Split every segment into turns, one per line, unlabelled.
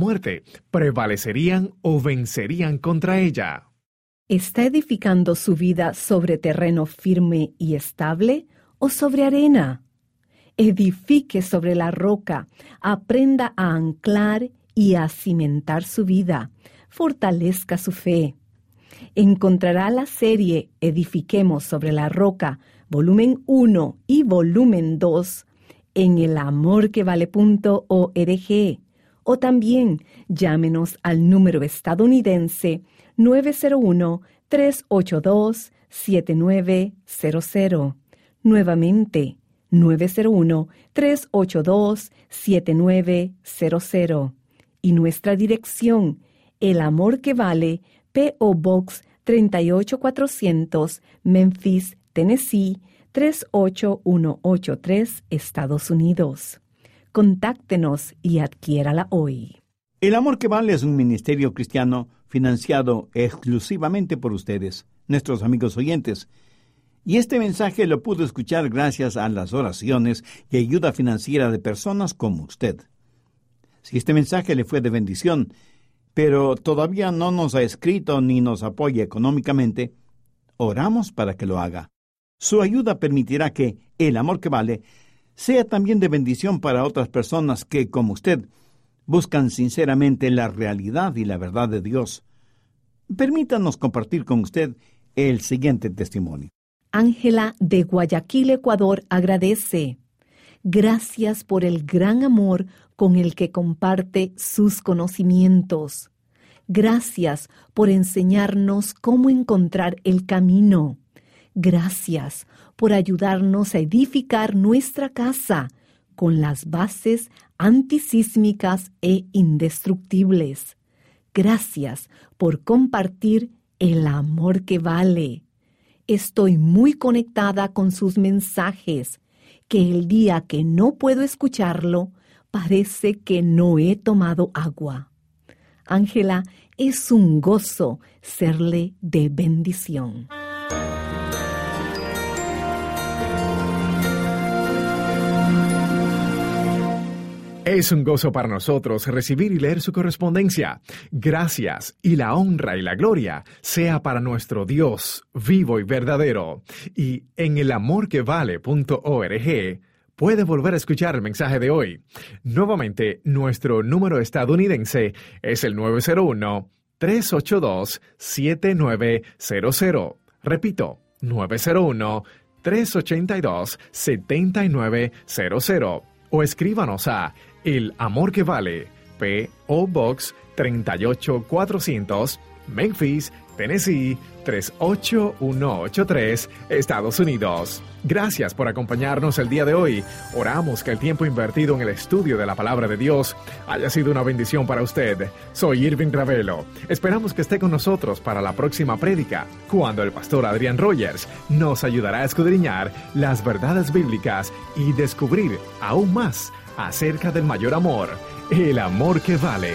muerte, ¿prevalecerían o vencerían contra ella?
¿Está edificando su vida sobre terreno firme y estable o sobre arena? Edifique sobre la roca, aprenda a anclar y a cimentar su vida, fortalezca su fe. Encontrará la serie Edifiquemos sobre la roca, volumen 1 y volumen 2 en elamorquevale.org o también llámenos al número estadounidense 901-382-7900. Nuevamente, 901-382-7900. Y nuestra dirección, El Amor que Vale, P.O. Box 38400, Memphis, Tennessee, 38183, Estados Unidos. Contáctenos y adquiérala hoy.
El Amor que Vale es un ministerio cristiano financiado exclusivamente por ustedes, nuestros amigos oyentes. Y este mensaje lo pudo escuchar gracias a las oraciones y ayuda financiera de personas como usted. Si este mensaje le fue de bendición, pero todavía no nos ha escrito ni nos apoya económicamente, oramos para que lo haga. Su ayuda permitirá que El Amor que Vale sea también de bendición para otras personas que, como usted, buscan sinceramente la realidad y la verdad de Dios. Permítanos compartir con usted el siguiente testimonio.
Ángela de Guayaquil, Ecuador, agradece. Gracias por el gran amor con el que comparte sus conocimientos. Gracias por enseñarnos cómo encontrar el camino. Gracias por ayudarnos a edificar nuestra casa con las bases antisísmicas e indestructibles. Gracias por compartir el amor que vale. Estoy muy conectada con sus mensajes, que el día que no puedo escucharlo, parece que no he tomado agua. Ángela, es un gozo serle de bendición.
Es un gozo para nosotros recibir y leer su correspondencia. Gracias, y la honra y la gloria sea para nuestro Dios vivo y verdadero. Y en elamorquevale.org puede volver a escuchar el mensaje de hoy. Nuevamente, nuestro número estadounidense es el 901-382-7900. Repito, 901-382-7900. O escríbanos a El Amor que Vale, P.O. Box 38400, Memphis, Tennessee, 38183, Estados Unidos. Gracias por acompañarnos el día de hoy. Oramos que el tiempo invertido en el estudio de la Palabra de Dios haya sido una bendición para usted. Soy Irving Ravelo. Esperamos que esté con nosotros para la próxima prédica, cuando el pastor Adrián Rogers nos ayudará a escudriñar las verdades bíblicas y descubrir aún más acerca del mayor amor, el amor que vale.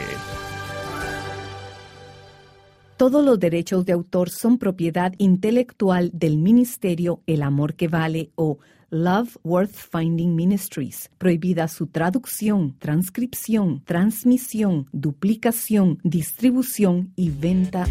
Todos los derechos de autor son propiedad intelectual del ministerio El Amor que Vale o Love Worth Finding Ministries. Prohibida su traducción, transcripción, transmisión, duplicación, distribución y venta